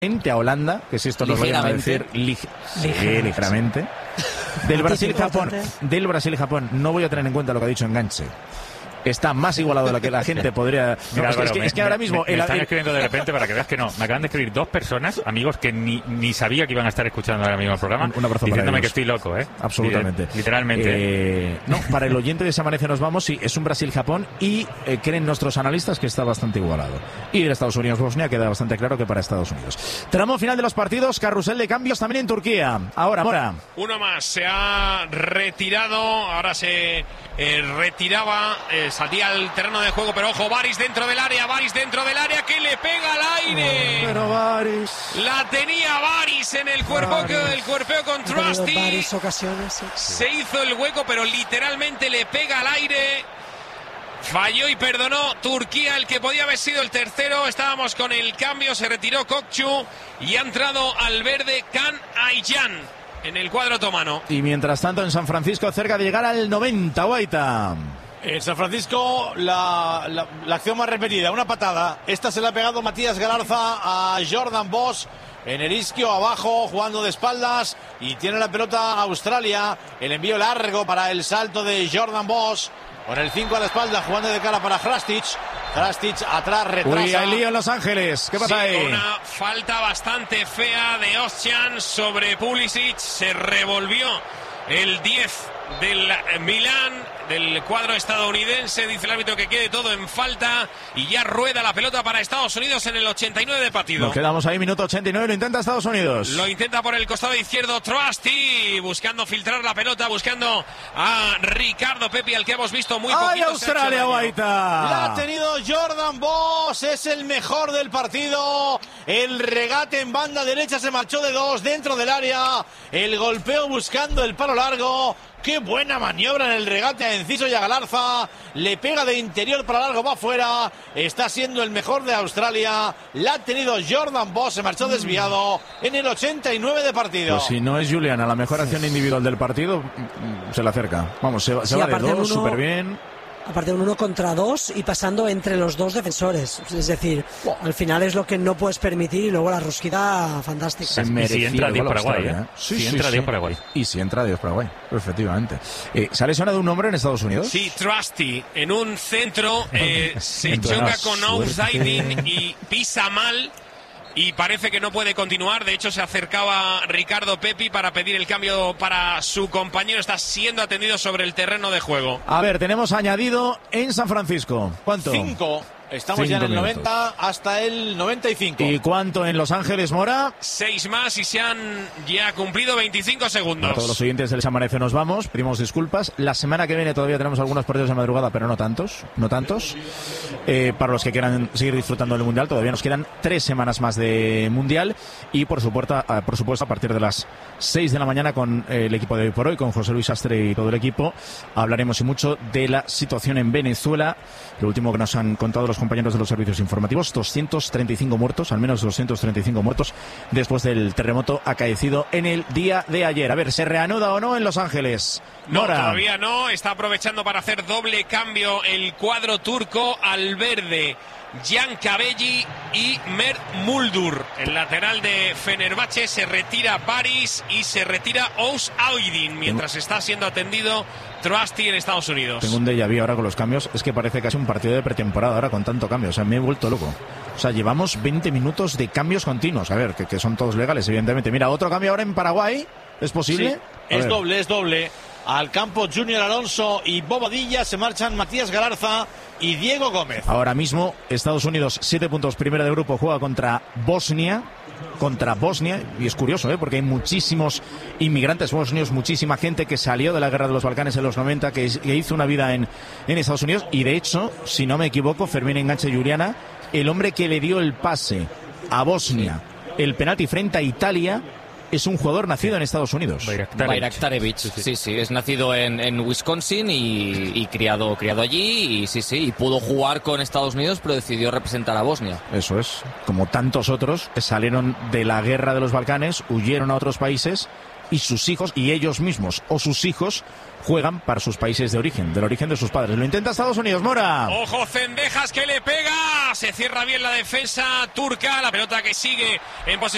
a Holanda, que si esto nos lo vayan a decir ligeramente. Del Brasil-Japón no voy a tener en cuenta lo que ha dicho Enganche. Está más igualado de lo que la gente podría... Mira, Álvaro, es que ahora mismo... Me están escribiendo de repente para que veas que no. Me acaban de escribir 2 personas, amigos, que ni sabía que iban a estar escuchando ahora mismo el programa, un abrazo diciéndome para que estoy loco, ¿eh? Absolutamente. Literalmente. No, para el oyente de Se Amanece Nos Vamos, sí, es un Brasil-Japón y creen nuestros analistas que está bastante igualado. Y el Estados Unidos-Bosnia queda bastante claro que para Estados Unidos. Tramo final de los partidos, carrusel de cambios también en Turquía. Ahora, Mora. Uno más, se ha retirado, ahora se retiraba, salía al terreno de juego, pero ojo, Baris dentro del área, que le pega al aire. Pero Baris. La tenía Baris en el cuerpo, el cuerpeo con Trusty. Varias ocasiones, sí. Se hizo el hueco, pero literalmente le pega al aire. Falló y perdonó Turquía, el que podía haber sido el tercero. Estábamos con el cambio, se retiró Kokchu y ha entrado al verde Can Ayhan en el cuadro otomano. Y mientras tanto en San Francisco, cerca de llegar al 90, Guaita. En San Francisco la acción más repetida, una patada. Esta se la ha pegado Matías Galarza a Jordan Bosch en el isquio abajo, jugando de espaldas, y tiene la pelota Australia. El envío largo para el salto de Jordan Bosch, con el 5 a la espalda, jugando de cara para Hrastic. Hrastic atrás, retrasa. Uy, hay lío en Los Ángeles. ¿Qué pasa ahí? Una falta bastante fea de Ozcan sobre Pulisic. Se revolvió el 10 del Milán, del cuadro estadounidense. Dice el árbitro que quede todo en falta y ya rueda la pelota para Estados Unidos en el 89 de partido. Nos quedamos ahí, minuto 89, lo intenta Estados Unidos. Lo intenta por el costado izquierdo Trusty, buscando filtrar la pelota, buscando a Ricardo Pepi, al que hemos visto muy poquito. ¡Ay, Australia, Guaita! La ha tenido Jordan Bosch, es el mejor del partido. El regate en banda derecha se marchó de 2 dentro del área. El golpeo buscando el palo largo. ¡Qué buena maniobra en el regate a Enciso y a Galarza! Le pega de interior para largo, va afuera. Está siendo el mejor de Australia. La ha tenido Jordan Bosch, se marchó desviado en el 89 de partido. Pues si no es Juliana la mejor acción individual del partido, se le acerca. Vamos, se va de 2, súper bien. Aparte de un 1 contra 2 y pasando entre los 2 defensores. Es decir, al final es lo que no puedes permitir, y luego la rosquita fantástica. Y si entra Dios Paraguay, ¿eh? Si entra Dios Paraguay. Y si entra Dios Paraguay, efectivamente. ¿Se ha lesionado un hombre en Estados Unidos? Sí, Trusty, en un centro, se choca con Ouzaidin y pisa mal. Y parece que no puede continuar. De hecho, se acercaba Ricardo Pepi para pedir el cambio para su compañero. Está siendo atendido sobre el terreno de juego. A ver, tenemos añadido en San Francisco. ¿Cuánto? 5. Estamos ya en el 90 hasta el 95. ¿Y cuánto en Los Ángeles, Mora? 6 más y se han ya cumplido 25 segundos. A todos los oyentes del Se Amanece Nos Vamos, pedimos disculpas. La semana que viene todavía tenemos algunos partidos de madrugada, pero no tantos. Para los que quieran seguir disfrutando del Mundial, todavía nos quedan 3 semanas más de Mundial. Y por supuesto, a partir de las 6 de la mañana con el equipo de Hoy por Hoy, con José Luis Astre y todo el equipo, hablaremos y mucho de la situación en Venezuela. Lo último que nos han contado los compañeros de los servicios informativos: 235 muertos, al menos 235 muertos después del terremoto acaecido en el día de ayer. A ver, ¿se reanuda o no en Los Ángeles? No, todavía no. Está aprovechando para hacer doble cambio el cuadro turco al verde. Jan Kabelli y Mert Muldur. El lateral de Fenerbahce, se retira Baris y se retira Ouzaidin mientras está siendo atendido Trusty en Estados Unidos. Tengo un déjà vu ahora con los cambios. Es que parece casi un partido de pretemporada ahora con tanto cambio. O sea, me he vuelto loco. O sea, llevamos 20 minutos de cambios continuos. A ver, que son todos legales, evidentemente. Mira, otro cambio ahora en Paraguay. ¿Es posible? Sí, es doble. Al campo Junior Alonso y Bobadilla, se marchan Matías Galarza y Diego Gómez. Ahora mismo Estados Unidos 7 puntos, primera de grupo, juega contra Bosnia, y es curioso, porque hay muchísimos inmigrantes bosnios, muchísima gente que salió de la guerra de los Balcanes en los 90, que hizo una vida en Estados Unidos, y de hecho, si no me equivoco, Fermín Enganche Juliana, el hombre que le dio el pase a Bosnia, el penalti frente a Italia, es un jugador nacido en Estados Unidos. Bajraktarevic, sí, es nacido en Wisconsin y criado allí, y pudo jugar con Estados Unidos, pero decidió representar a Bosnia. Eso es, como tantos otros que salieron de la guerra de los Balcanes, huyeron a otros países, y sus hijos, y ellos mismos, o sus hijos, juegan para sus países de origen, del origen de sus padres. Lo intenta Estados Unidos, Mora. Ojo, Zendejas, que le pega, se cierra bien la defensa turca, la pelota que sigue en posesión